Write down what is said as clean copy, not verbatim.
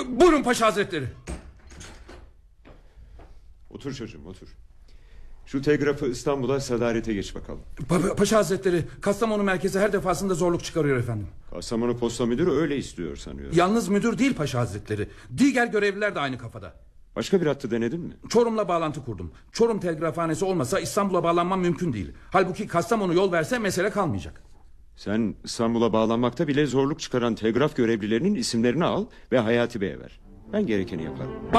Buyurun Paşa Hazretleri. Otur çocuğum, otur. Şu telgrafı İstanbul'a sadarete geç bakalım. Paşa Hazretleri, Kastamonu merkezi her defasında zorluk çıkarıyor efendim. Kastamonu posta müdürü öyle istiyor sanıyorum. Yalnız müdür değil Paşa Hazretleri, diğer görevliler de aynı kafada. Başka bir hattı denedin mi? Çorum'la bağlantı kurdum. Çorum telgrafhanesi olmasa İstanbul'a bağlanmam mümkün değil. Halbuki Kastamonu yol verse mesele kalmayacak. Sen İstanbul'a bağlanmakta bile zorluk çıkaran telgraf görevlilerinin isimlerini al ve Hayati Bey'e ver. Ben gerekeni yaparım.